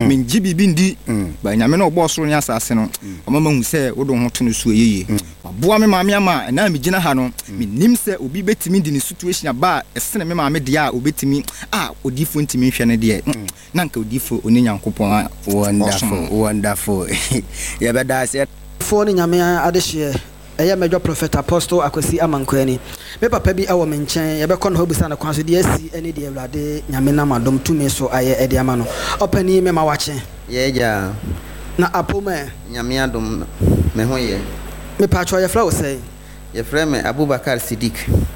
men gibi bindi ba nyame no obo soro nya asase no omama hu se wodo ho to no so yeye aboa me maame ama na me gina ha no menim se obi betimi di ne situation aba esene me maame de a obetimi odifo ntimi hwe ne de na nka odifo oni Nyankopon wonderful ya beda se fo ni nyame adehye eye mejo prophet apostle Akwasi Amankwani me papa bi awo menchen ye be kɔ no hobusa na kwan so de asi ene de Awurade nyame na madom tumi so aye ede ama no opani me ma wache ye ja na apoma nyame adom me ho ye me pa cho ye fra wo sei ye fra me Abubakar Sidik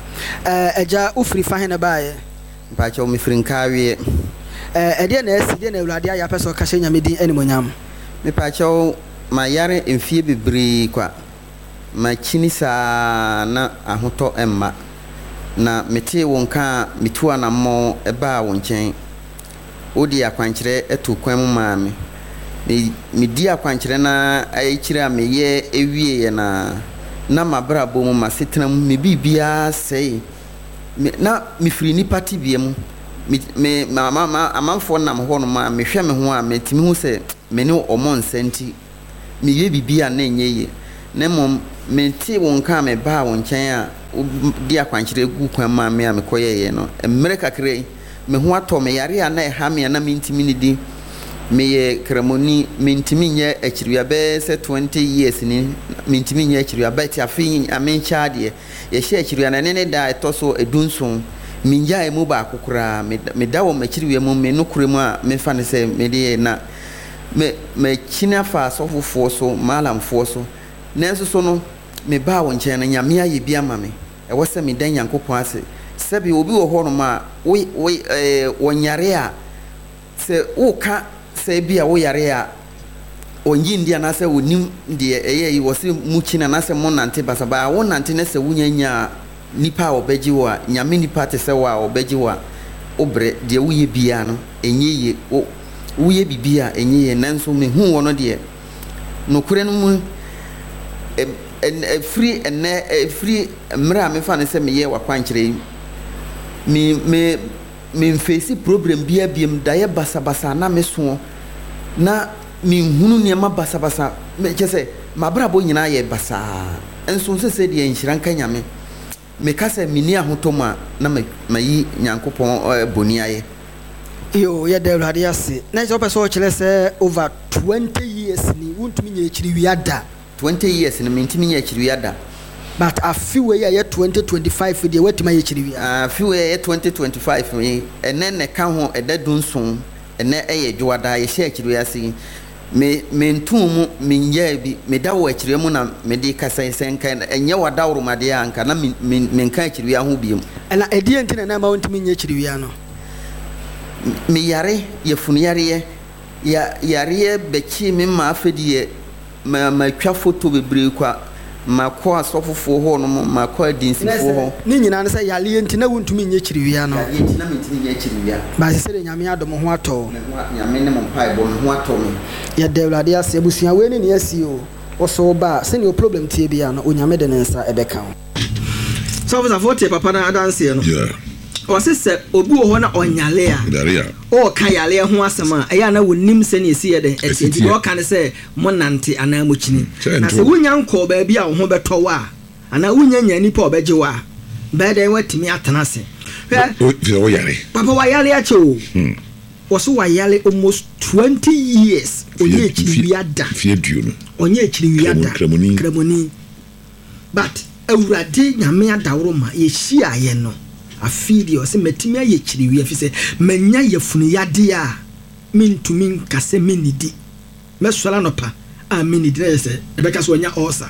eja ufri fa hene baaye pa cho me frinka wie ede na asi de na Awurade ya peso ka hye nyame din animonyam me pa cho ma yare emfie bebre kwa ma chini sa na ahoto emma na mete wonka mitua na mo eba wonchen odi akwankyere eto kwan mu maame me di akwankyere na ayekire ameye ewie ye na mabrabo mu masetena mu me bibia sei na me firi ni party bia mu me amanfo na mo ho no ma me hwe me ho a metimi hu se me ne omon senti me ye bibia na enyeye na mom menti wonka me ba wonchen a di akwankyere gu kwan ma me a me koyeye no emre kakre me ho ato me yare a na ha me na mentimi ni di me ye kremoni mentimi nye akiriwa be se 20 years ni mentimi nye akiriwa ba ti afin amencha de ye hye akiriwa na ne da etoso edunson minja emu ba akukura me dawo makiriwa mu me no kuremu a me fa ne se me de na me china fa sofofo so malamfo so nenso so no me ba won chen na nyame aye bia ma me e wo se me dan Yankopon ase se bi obi wo ho no ma wonyare a se wo ka se bia wo yare a onyi ndia na se wonim de eye yi wo se mu china na se monante basaba wo nante na se wunyanya nipa obeji wo a nyame nipa te se wa obeji wo obre de wo ye bia no enyeye wo ye bibia enyeye nanso me hu wo no de no kure no mu free mra me fa ne se me ye wakwankyere me face problem bia biem da ye basabasa na me so na me hunu ne ma basabasa me kese mabrabo nyina ye basa enso se de enhira nka nyame me kase mini ahotoma na mayi Nyankopon boni aye yo ye de Awurade ase na so person kire se over 20 years ni wuntumi nye ekiri wiada 20 years na mentimi nya akiri wiada but a few way ye 2025 de wetima ye akiri wiada a few way 2025 me ene ne ka ho edadunson ene eye dwada ye hye akiri wiase me ntumu menja bi me dawo akiri mu na me de kasa senka enye wadawro made anka na me nka akiri wi aho biem na edie ntine na ma wontimi nya akiri wi ano me yare ye funu yare yare bechi me ma afedie ma twa foto bebre kwa makọ asọfofo ho no makọ adinsifo ho ni nyina ne se yale enti na wontumi nye kiriwia no yale enti na mentimi nye kiriwia ba se de nyame adom ho ato nyame ne mo pai bo ho ato me ya de Awurade ase abusua we ne asi o oso ba se ne problem tie bia no onyame de ne nsa ebeka ho so for vote papa na adanse no yeah o se se obi wo ho na onyale a o ka yale ho asema eya na wonim se ne esi ye de enti o ka ne se monante ana mochini na se wonya nko ba bia wo ho beto wa ana wonya nya nipa obeje wa ba de watimi atana se o yare papa wa yale a che o wo so wa yale almost 20 years onye ekiriwiada fie duo no onye ekiriwiada kremoni but Awurade nyame adawro ma ye hia ye no afidi o se metimi aye kiriwi afise manya yefunu yade a mentumi nkase menidi mesola no pa a menidi na se ebeka so nya osa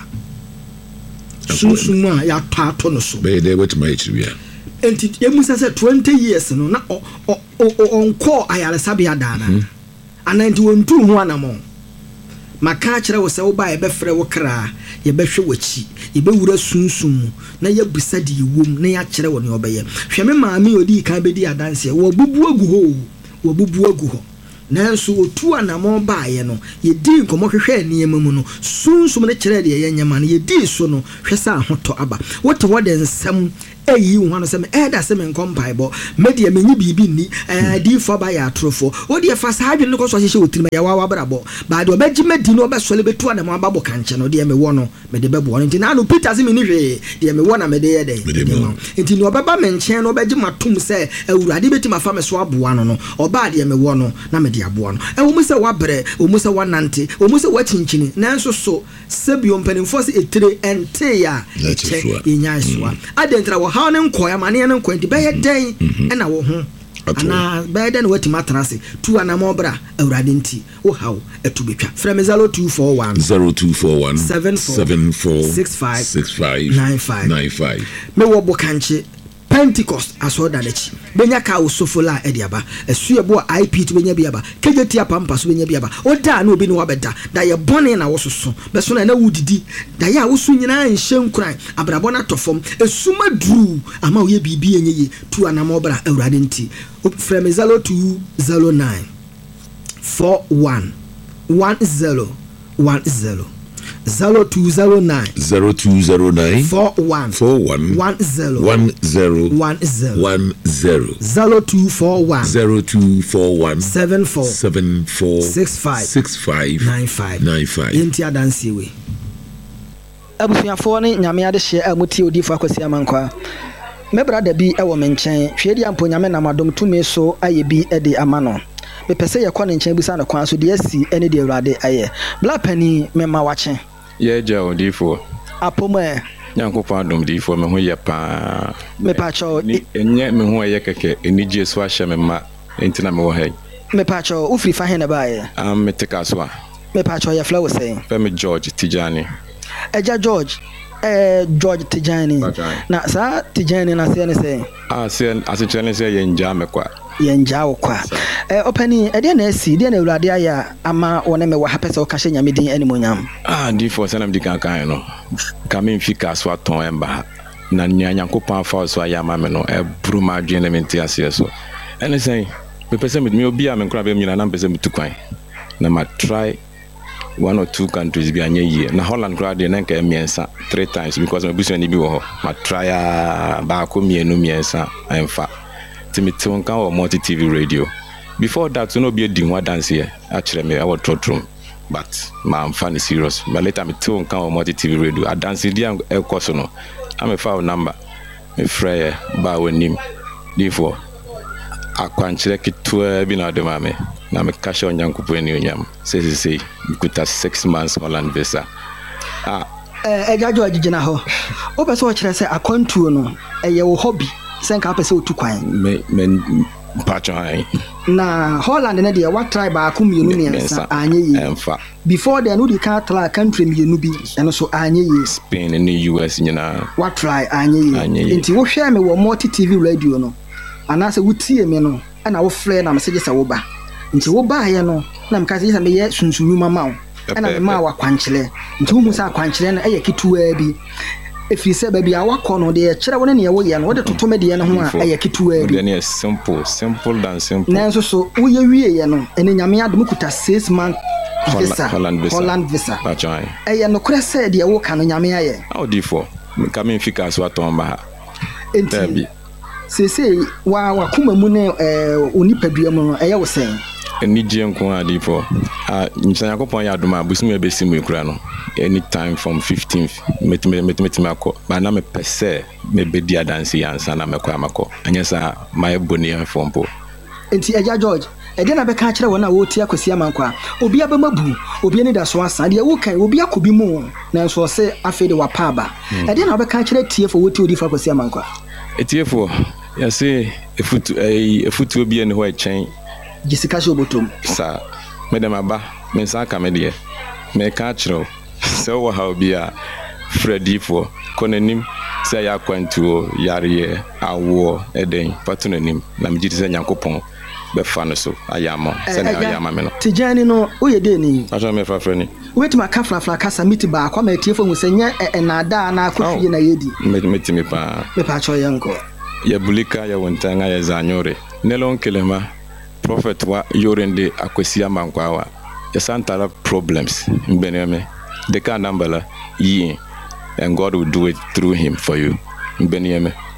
sunsun a ya tato no so be dey wetima aye kiriwi enti emusa se 20 years no na onko ayale sabia dana ana enti wontu ho anamo maka kire wo se wo ba ebefre wo kra ye behwe wachi ye bewura sunsun na ye busade yewom na ya kire wo ne obeye hweme maame odi ka bedi adanse wo bubu agu ho nanso otu anamo ba ye no ye di nkomo hwehwe niam mu no sunsun ne kire de ye nyama no ye di so no hwesa ahoto aba wote wode nsam eyi wo no se me da se me nkompai bo me de menyi bibi ni di for ba ya atrofo wo de fa sa adwene ko so hye otirima ya wa brabo ba de obaji medi no obesole betu ana mo ababo kanche no de me wo no me de bebo no nti na no Peter se me ni hwe de me wo na me de ye de nti no obaba me nchen no obaji matum se awurade beti mafa me so aboa no no oba de me wo no na me de aboa no wo mu se wa bre wo mu se wa nante wo mu se wa chinchini nanso so sebio mpanimfo se etire ente ya inya soa adentra wo ha ne nkoya mane ne nkoya nti be ye den na wo ho ana be den wati matrase tu ana mobra awurade nti wo hawo etu betwa frem 0241 7465 me wo bokanche Pentecost asoda lechi benya ka osofola ediaba esue bo IP to benya biaba kejeti apampa so benya biaba oda na obi ne wabeda da ye bone na wososo beso na wudidi da ya wosu nyina nhye nkran abrabo na tofom esuma dru ama oye bibi enyeye tu anamobra awurade nti frem 0209 41 10 0209 41 10 0241 7465 yenti adansi we abusuafo ne nyame ade hye amuti odifo akwasi amankwa me brada bi e wo menchen hwedi ampo nyame namadom tumi so aye bi e de amano me pese ye kɔ ne nchen busa na kwan so de asi ene de awurade aye bla pani me ma wache ye ja odifo apoma nyankopɔn adom difo me ho ye pa me pa cho enye me ho ye keke enije so ahye me ma entina me wo hai me pa cho ufri fa hena ba ye me tika so me pa cho ye flow say me George Tijani eja George Tijani na sa Tijani na se ne se se asechane se ye nja me kwa yenja wo kwa opani ede na asi de na awurade aya ama wona me wa hapese o kahye nyame din animonyam difo sanam dikan no kamen fika so aton emba na nyankopɔn afa so aya ama me no bru ma adwene me ntia se so ene sen me pese me obi a me nkra be nyina na pese me tukwan na ma try 1 or 2 countries bi anya yie na Holland crowd de nka emiensa 3 times because me busu ani bi wo ho ma try ba ko miensa emfa timiti wonka o multi TV radio before that no be di ho dance here actually me I was trotrum but ma am fan serious but later me wonka o multi TV radio a dance dia e koso no am a file number me frere ba wonim therefore akwanchire kitwa bi na de ma me na me kasha onyankopo ani onyam say kuta 6 months Holland visa ejajo agigina ho o pese o kire say akwantuo no eye wo hobby senka pese otukwan me patcho hai na Holland na de what tribe akumienu miensa anyeyi emfa before then we can try country mienu bi eno so anyeyi Spain and the US nyina what try anyeyi nti wo hwe me wo multi TV radio no anase wutie me no na wo frɛ na message sa wo ba nti wo ba ye no na mka se me ye sunsunu mama wo na me ma wa kwankyele nti wo sa kwankyele na eye kituwa bi efiri se ba bia wakɔ no de kyerɛ wo ne wo ye no wo de totome de ye no ho a eye kituwa bi ne simple than simple na so so wo ye wie ye no ene nyame adom kuta 6 months Holland visa eye no kora se de wo ka no nyame aye audifo kamen fika so aton ba enti sese wa kuma mu ne onipadua mu no eye wo sen enije nko adifo nchanyakopon ya adoma busumi ebesimu ekura no anytime from 15th metimako ba na me pese me bedi adansi yansa na mekwa mako anyesa my boni fompo enti eja George ede na beka kire wona wo tia kwasi amankwa obi abamabu obi ni da so asa de wo kan obi akobi mu na so se afede wa paba ede na beka kire tiefo wo ti odi fa kwasi amankwa etiefo ya se efutu obi ene ho echen Jessica Shobotom sa medem aba me sa ka me de me ka kire se wo ha obi a Freddy for konanim se ya kwantuo yare awo eden patonanim na me gidi se nyankopon be fa no so ayamo se na ayama me no Tijani no oye de ni aso me fa freni wetima ka fla kasa miti ba kwa ma tiefo hu se nya na da na akofie na yedi metimi pa me pa cho yanko ya bulika ya wontanga ya zanyore nelon kelema prophet wa yorende akwesi amankwa ya santara problems mbeneme the kind number yi and God will do it through him for you mbeneme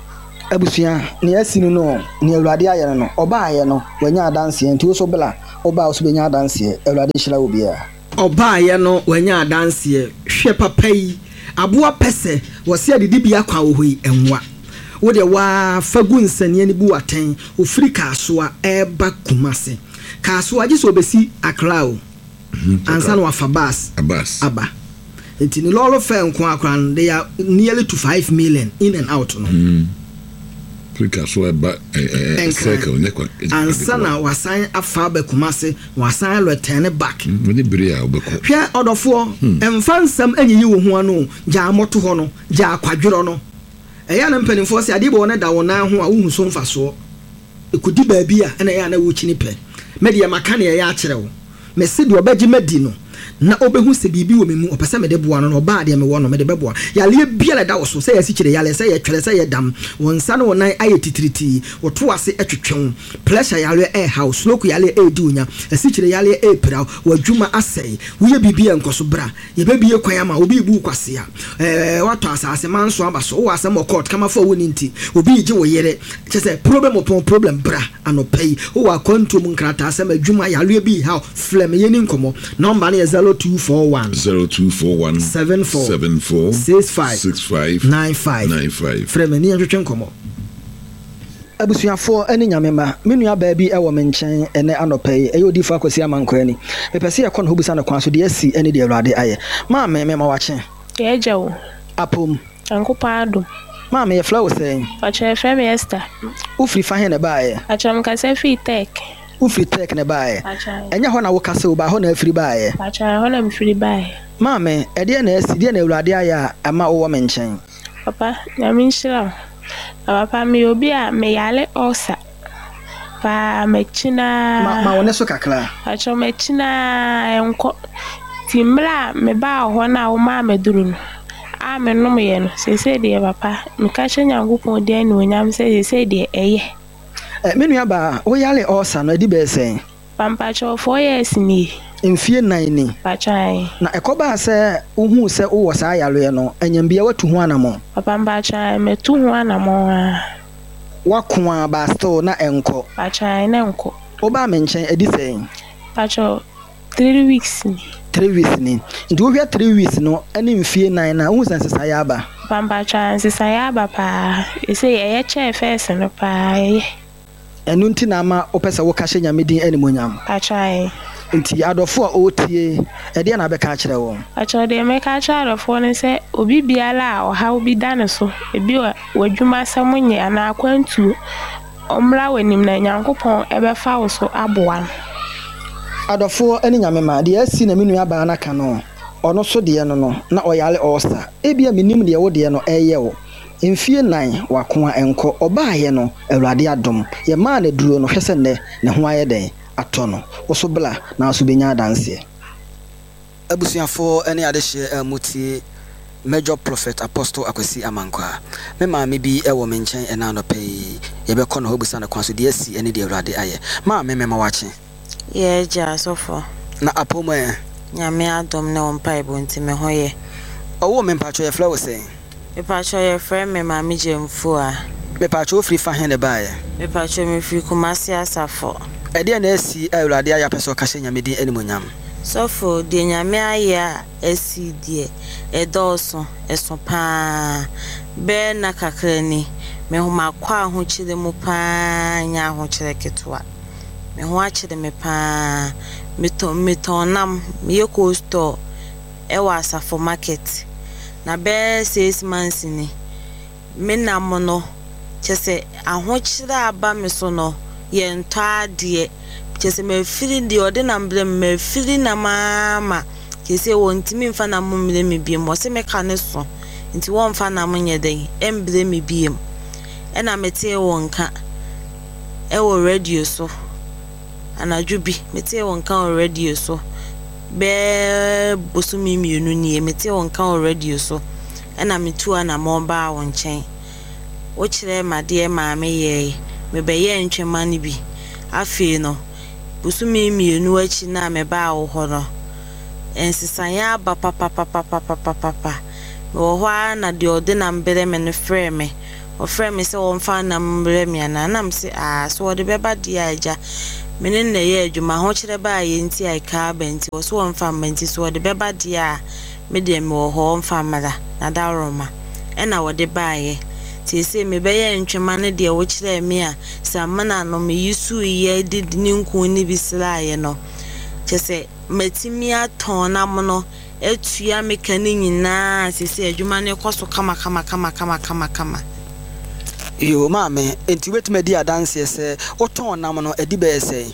abusua ne asinu no ne awurade ayɛ no ɔba ayɛ no wanya adanse nti wo so bela ɔba wo so benya adanse awurade hyira wo bia ɔba ayɛ no wanya adanse hwɛ papa yi aboa pɛsɛ wɔse adidi bia kwa wo hoi enwa wo de wa fagu nsanie ne bu waten ofiri kaasoa eba kumase kaasoa gye so obesi akra o ansa no wafa bas aba enti ne lolo fa nko akra no they are nearly to 5 million in and out no Africa so eba circle ne kwa ansa na wasan afa ba kumase wasan return back ne bere a obeko hwɛ ɔdɔfo emfa nsam anyiyi wo ho ano gya amoto ho no gya akwadworo no ɛyɛ na mpanimfoɔ sɛ ade bɔ ne da wo nan ho a wohu so mfasoɔ ekudi baabi a ɛna ɛyɛ na wo kyini pɛ media maka ne ɛyɛ akyerɛ wo mesi de obagye madi no na obehu se bibi wo memu opese me de boa no ba de me wo no me de beboa yale bia da wo so se yasi kire yale se ye twere se ye dam wonsa no wonan aye titiriti wo to ase atwetwen pressure yale house loku yale di onya asi kire yale pra wadwuma asai wo ye bibi enkoso bra ye ba biye kwan ama obi bu kwase a wato asase manso abaso wo asem court kama fa wo ninti obi gye wo yere kyese problem bra anopai wo akonto mu nkrata asem adwuma yale bi ha flem ye ni nkomo number na 0241 74 65 95 Fremeni antwetwen komo abusuafo ani nyamema menua baabi e wo menchen ene anopai e yodi fa kwasi amanko ani pepese ye kon hobusa na kwan so de asi ene de awrade aye ma me ma wache ye jawo apom anko paado ma me ye flow say acha frem Esther ufri fa he ne baaye acha mkase fi tech ufri tech ne baaye enya ho na wo kase wo ba ho na afri baaye acha ho na mfri baaye maame ede na asi de na awrade aya ama wo menchen papa na minshira papa me obi a me yale osa pa mechina ma wone so kakra acha mechina enko timra me ba ho na wo ma meduru no a me no me no se de papa me ka henya ngopon de na onyam se de eye menua ba wo yale osa no di be sen pampa cho 4 years ni mfie 9 ni pachai na ekoba se uhu se wo sa yale no anyambia watu ho anamo papa mbachai metu ho anamo wakwa ba still na enko pachai na enko oba menchen edi sen pacho 3 weeks ni 3 weeks ni ndu hwe 3 weeks no ani mfie 9 na uhu san sesa ya ba pampa cha sesa ya ba pa ese ye che first no pa ye enu nti na ama opese wo ka hye nyamedin animonyam pachai nti adofo a otie ede na be ka kire wo acho de me ka kire adofo ne se obi biala a oha obi dane so ebi wadwuma samunye ana akwantu omra wanim na nyankopon ebe fa wo so aboa adofo ani nyamema de asi na menua ba na ka no ono so de no na oyale osa ebia menim de wo de no eye wo mfie 9 wakoa enko obaaye no awrade adom ye ma na duro no hwese ne ho aye den atono oso bla na aso benya danse abusuafo ene adehye mutie Major Prophet Apostle Akwasi Amankwa me ma me bi ewo menchen ena no pei ye be kono hobusa na kwanso de asi ene de awrade aye ma me ma wache ye ja sofo na apoma nyame adom na ompa ibonti me hoye owo me mpacho ye flow say me pacho ye frame me ma me jemfu a me pacho free fa hen de baaye me pacho me free kumasi asafo ede na asi awrade aya peso ka hye nyamedin animonyam sofo de nyame aya asi die edoso eso pa be na kakrani me ho makwa ho chide mu pa nya ho chire ketwa me ho a chide me pa meton nam me yeko store e wa asafo market na be 6 months ni me nam no chese aho chire aba me so no ye ntwa de chese me firi de ode na mblem me firi na mama chese wontimi mfa na mumle me biem wo se me ka ne so nti wo mfa na munye den emble me biem e na mete wo nka e wo radio so anadwubi mete wo nka wo radio so be bosumi mienu ni mete wo nka wo radio so e na metu ana mo ba wo nchen wo kire made maame ye me be ye ntwema ni bi afi no bosumi mienu achi na me ba wo ho no ensisanya papa wo ho na de ode na mbere me no frɛ me ɔfrɛ me sɛ wɔmfa nam mbrɛ me ana nam sɛ so wɔde bɛba de agya mene na yɛ adwuma ho kyerɛ ba yɛ nti ai ka bɛnti wɔ so wɔmfa mbanti so wɔde bɛba de a me de me wɔ hɔ mfa mala na da roma ɛna wɔde baayɛ ti sɛ me bɛyɛ ntwema ne de wo kyerɛ me a samana no me yisu yɛ de ne nku ne bislaayɛ no kyɛ matimi atɔn nam no etua me ka ne nyinaa sɛ adwuma ne kɔso kama yo maame enti wetuma di adanse sɛ wotɔn nam no adi bɛyɛ sɛ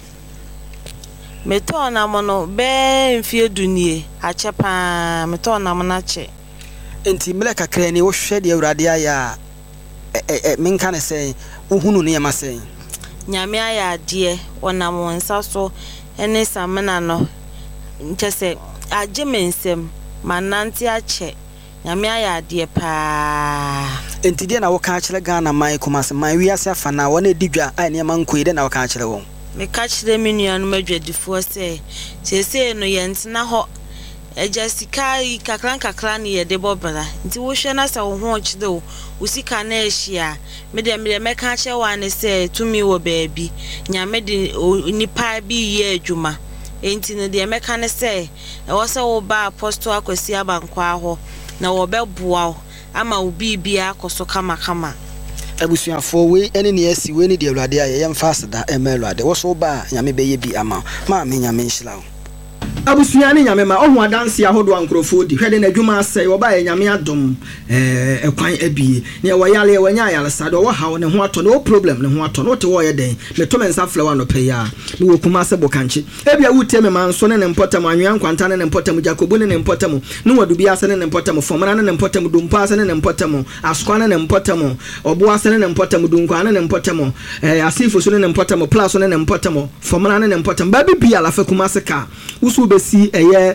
metɔn nam no bɛ mfie dunie akyɛ paa metɔn nam no akyɛ enti mele kakra ni wo hwɛ de awurade aya menka ne sɛ wohunu ne yɛma sɛ nyame aya ade wonam wonsa so ene samena no nkyɛ sɛ agye me nsɛm manante akyɛ nyame aya ade paa enti de na wo ka kyerɛ Ghana man Kumase man wiase afa na wona di dwa a ne man koyi de na wo ka kyerɛ wɔn me ka kyerɛ me nuanu madwadifoɔ sɛ sese no yɛntena hɔ agya sika yi kakran ne yɛde bɔbra nti wo hwɛ na sɛ wo ho ɔkyerɛ wo wo sika na ahyia me de mɛka kyerɛ wa ne sɛ tumi wɔ baabi nyame de nipa bi yɛ adwuma enti no de mɛka ne sɛ ɛwɔ sɛ wo ba apostle akwasi abankɔ ahɔ na wɔbɛboa wo ama wo bibia akɔso kama abusuafo we ene ne asi we ne de awurade ayɛ yɛmfa aseda ɛma awurade wo so ba nyame bɛyɛ bi ama ma me nyame nhyira wo abusua ne nyame ma ohu adanse ahodo ankrofo di hwede na adwuma asɛ wo ba yɛ nyame adom ekwan abie ne wo yale wo nya yale sade wo hawo ne ho atɔ no problem ne ho atɔ no te wo yɛ den me to mensa flower no pɛ ya ne wo kuma sɛ bokanche ebia wutie me man so ne mpotam anwan kwanta ne mpotam jakobu ne mpotam ne wadu bia sɛ ne mpotam fomra ne mpotam dumpa sɛ ne mpotam askwa ne mpotam obo asɛ ne mpotam dunkwa ne mpotam asifo so ne mpotam plus ne mpotam fomra ne mpotam ba bibia la fa kuma sɛ ka wusu besi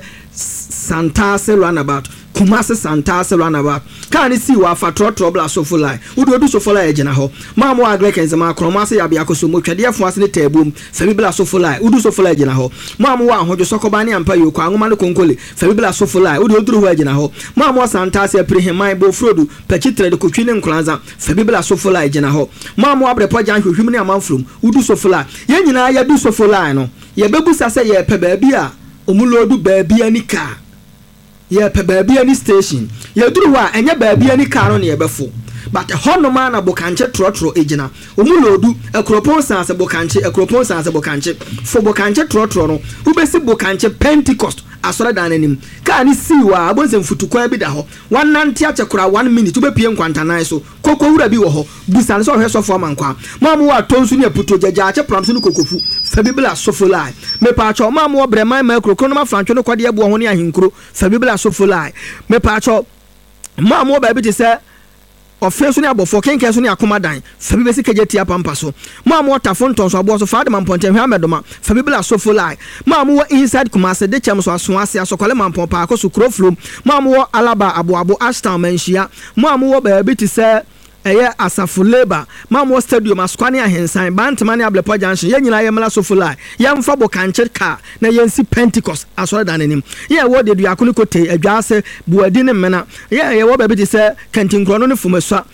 Santase runabout Kumase Santase runabout kan si wa fa trouble asofo line udu sofo line ejina ho maamo agreken zema kromase ya bia koso mo twede afo ase ne tabum fa bibla sofo line udu sofo line ejina ho maamo wa hojo sokoba ne ampa yo kwa ngoma ne konkole fa bibla sofo line udu oduru ho ejina ho maamo Santase preheman bo frodu pachitre de kotwi ne nklanza fa bibla sofo line ejina ho maamo abrepo jan hwehwim ne amanfrom udu sofo line ye nyina ya du sofo line no ye bebusa se ye pe ba bia omulodu baabi ani ka ye pe baabi ani station ye duru wa enye baabi ani ka no ne ye befo but honoma na bokanche trotro ejina omulodu ekropon sanse bokanche fo bokanche trotro no ubesi bokanche Pentecost asore dan anim ka ni siwa abonse mfutukwa bi da ho wanante achekura 1 minute ubepie nkwantanan so koko wura bi wo ho busan so hwe sofo mankwa mamu wa tonsu ne puto jaja ache pramso ne kokofu fa bibla sofo lai me pa acho mamu wo breman makrokro no mafrancho no kwade abo ho ne ahinkro fa bibla sofo lai me pa acho mamu wo ba bi te se ofenso ne abofo kenken so ne akoma dan fa bibesi kajetia pampa so mamu wo tafonton so abo so fa de mamponte hwe amedoma fa bibla sofo lai mamu wo inside Kumase de chem so aso ase asokole mampon pa akoso kroflom mamu wo alaba abo ashtown manhia mamu wo ba bi te se eye Asafo Labor mamu stadium askwane ahensan bantama ne ablepo junction ye nyina ye mla sofo lai ye mfa bokanche ka na ye nsi Pentecost asore danenim ye wo de duakoni kote adwaase buadi ne mena ye wo ba bi te se kantinkro no ne fumasua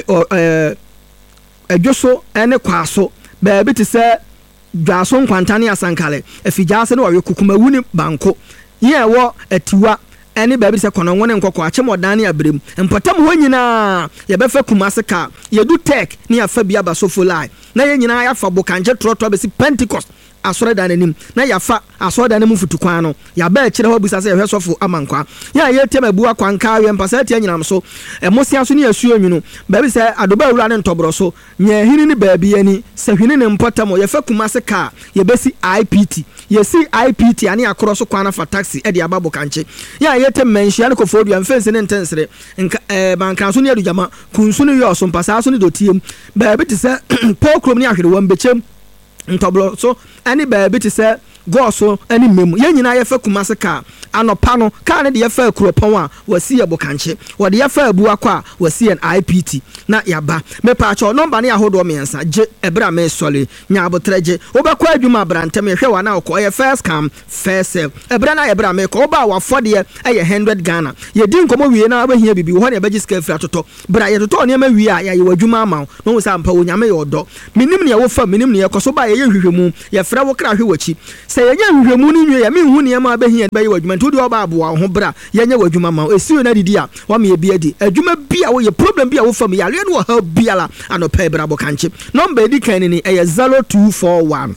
adwoso ene kwaso ba bi te se dwaso nkwantane asankale afijaase ne wo kukumawu ne banko ye wo atiwa eni baby se kono woni nkoko ache modan ne abrem empatam ho nyina ye befa Kumase ka ye du tech ne afa bia ba sofo lai na ye nyina ya fa bokanche trotro be si Pentecost asore dan anim na ya fa asore dan mu futukwan no ya ba kire ho bisa se hwe sofo amankwa ya ye tem abu akwanka we mpasa tie nyinam so emosia so ne asu onwunu baby se adoba awura ne ntobro so nya hini ne baby ani se hwini ne mpatam ye fa Kumase ka ye besi IPT ye si IPT ani akoro so kwana fa taxi e de aba bokanche ya ye tem menhia ne kofodu amfense ne ntensere bankan so ne adujama kunsu ne yo so mpasa so ne dotiem baby te se pokrom ne ahwere wambechem ntoblo so ani baby te se go so ani memu ye nyina ye fa Kumase ka anopa no car ne de yɛfa kuropɔn a wasi yɛ bokanche wɔde yɛfa abu akɔ a wasi yɛ IPT na yaba mepa akyɛ number ne ahodoɔ mmiɛnsa gye ebra me sɔle nya abotre gye wobɛkɔ adwuma abrantem yɛhwɛ wa na ɔkɔ yɛ first come first serve ebra na ebra me kɔ ba wa fɔdeɛ ɛyɛ 100 Ghana yɛdi nkɔmɔ wie na abɛhia bibi wɔ ne bɛgye sika fira totɔ bra yɛtotɔ nneɛma wie a yɛyɛ adwuma ama no wo sa mpa wo nyame yɛ ɔdɔ minim ne yɛwo fa minim ne yɛkɔ so ba yɛyɛ hwehwɛmu yɛfrɛ wo kra hwe wɔkyi sɛ yɛyɛ hwehwɛmu ne nwie yɛ menhu nneɛma abɛhia bɛyɛ adwuma nti wode ɔba aboa ho bra yɛnyɛ adwuma ma ɛsiwe na didi a wama yɛ bi adi adwuma bi a woyɛ problem bi a wo fa mu yɛaleɛ no wɔ ha biala anɔpɛ bra bɔkankye number edi kan ni ɛyɛ 0241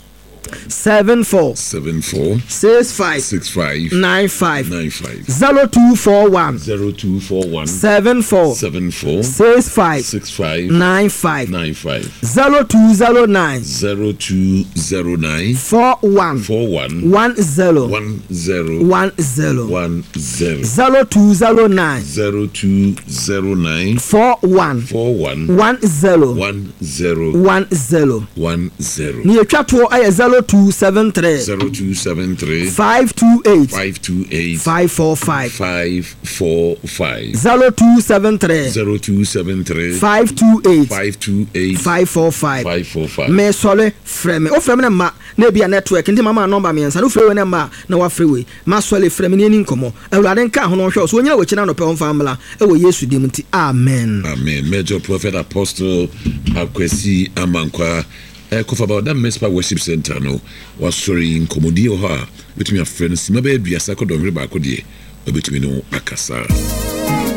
74 65 95 0241 74 65 95 0209 41 10 0209 41 10 ni etwa to ay 0273 528 545 0273 528 545 me sole frame o frame na ma na bia network ndi mama number me nsa no frame na ma na wa frame ma sole frame ni nkomo awurade nka ho no hwe so onyina wachina no pe on famla e wo Yesu dim nti amen. Major Prophet Apostle Akwesi Amankwa kofa ba that Mespa Worship Center no was sorry in komodi ho a betumi afrɛ no sima ba aduasa kɔdɔnhwere baako de obetumi no akasa.